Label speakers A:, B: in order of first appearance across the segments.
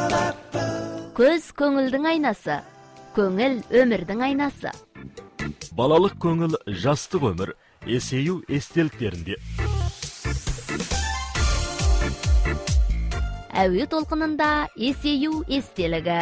A: Көз көңілдің айнасы, көңіл өмірдің айнасы.
B: Балалық көңіл жастық өмір, есею естеліктерінде.
A: Әуе толқынында есею естелігі.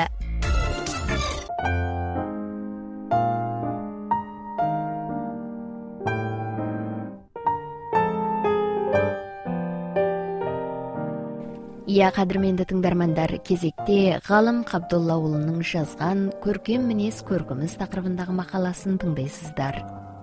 A: Иә, қадірменді тыңдармандар, кезекте Ғалым Қабдоллаұлының жазған көркем мінез көркіміз тақырыбындағы мақаласын тыңдайсыздар.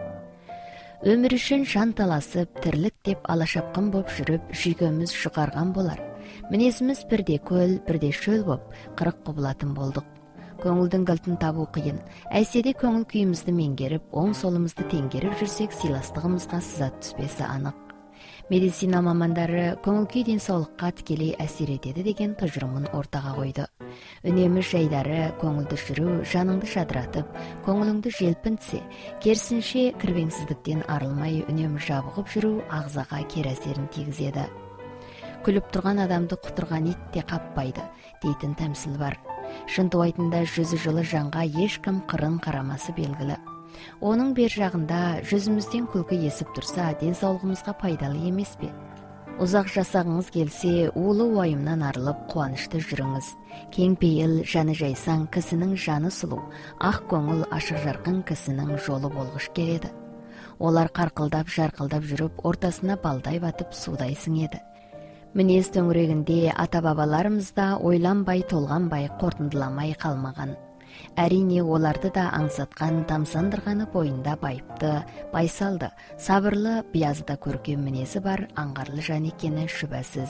A: Өмір үшін жан таласып, тірлік деп алашапқын боп жүріп, жүйкеміз жұқарған болар. Мінезіміз бірде көл, бірде шөл боп, қырық құбылатын болдық. Көңілдің кілтін табу қиын. Әйседе көңіл күйімізді меңгеріп, оң солымызды теңгеріп жүрсек, сыйластығымызға сызат түспесі анық. Медицина мамандары көңіл күй денсаулыққа тікелей әсер етеді деген тұжырымын ортаға қойды. Үнемі жайдары көңілді жүру, жаныңды жадыратып, көңіліңді желпінтсе, керісінше кірбеңсіздіктен арылмай үнемі жабығып жүру ағзаға кері әсерін тигізеді. Күліп тұрған адамды құтырған ит те қаппайды дейтін тәмсіл бар. Шынтуайтында жүзі жылы жанға ешкім қырын қарамасы белгілі. Оның бер жағында жүзімізден күлкі есіп тұрса, денсаулығымызға пайдалы емес пе? Ұзақ жасағыңыз келсе, улы уайымнан арылып, қуанышты жүріңіз. Кең пейіл, жаны жайсаң, кісінің жаны сұлу, ақ көңіл, ашық жарқын кісінің жолы болғыш келеді. Олар қарқылдап, жарқылдап жүріп, ортасына балдай батып, судай сіңеді. Мінез төңірегінде ата-бабаларымыз да ойланбай, толғанбай, қорытындыламай қалмаған. Әрине, оларды да аңсатқан, тамсандырғаны бойында байыпты, байсалды, сабырлы, биязыда көркем мінезі бар аңғарлы жан екені шүбәсіз.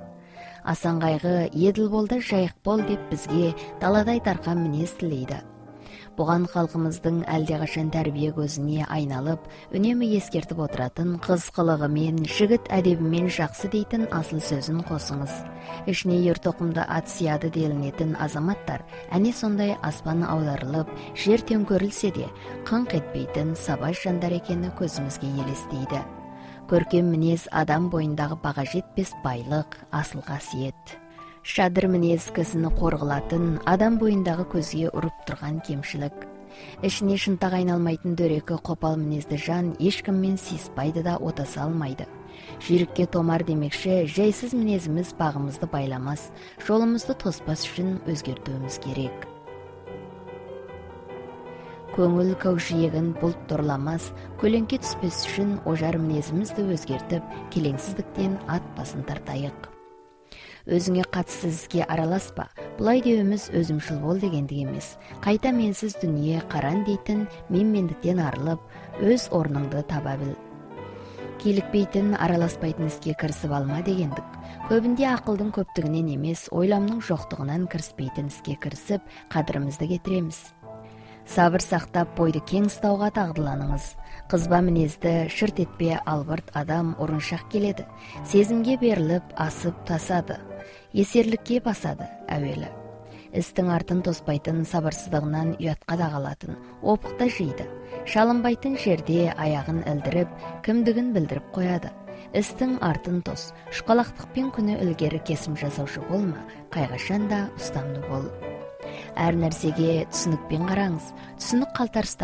A: Асан қайғы, еділ болды, жайық бол деп бізге даладай тарқан мінез тілейді. Бұған халқымыздың әлдеқашан тәрбие көзіне айналып, үнемі ескертіп отыратын қыз қылығымен, жігіт әдебімен жақсы дейтін асыл сөзін қосыңыз. Ішіне ер-тоқымды ат сияды делінетін азаматтар, әне сондай аспан аударылып, жер төңкерілсе де, қыңқ етпейтін сабаз жандар екені көзімізге елестейді. Көркем мінез адам бойындағы баға жетпес байлық, асыл қасиет. Шадыр мінез кісіні қорғылатын, адам бойындағы көзге ұрып тұрған кемшілік. Ішіне шынтақ айналмайтын дөрекі қопал мінезді жан ешкіммен сиыспайды да отаса алмайды. Жүйрікке томар демекші, жайсыз мінезіміз бағымызды байламас, жолымызды тоспас үшін өзгертуіміз керек. Көңіл көкжиегін бұлт торламас, көлеңке түспес үшін ожар мінезімізді өзгертіп, келеңсіздіктен ат басын тартайық. Өзіңе қатысыз іске араласпа, бұлай деуіміз өзімшіл бол дегендік емес. Қайта менсіз дүние қаран дейтін менмендіктен арылып, өз орныңды таба біл. Килікпейтін, араласпайтын іске кірісіп алма дегендік. Көбінде ақылдың көптігінен емес, ойламның жоқтығынан кіріспейтін іске кірісіп, қадірімізді кетіреміз. Сабыр сақтап, бойды кең ұстауға тағдыланыңыз. Қызба мінезді, шырт етпе албырт адам ұрыншақ келеді. Сезімге беріліп, асып тасады. Есерлікке басады әуелі. Істің артын тоспайтын, сабырсыздығынан ұятқа да қалатын, опықта жейді. Шалынбайтын жерде аяғын ілдіріп, кімдігін білдіріп қояды. Істің артын тос, шұқалақтықпен күні ілгері кесім жасаушы болма, қайғашан да ұстамды бол. Әр нәрсеге түсінікпен қараңыз, түсінік қалтарыстан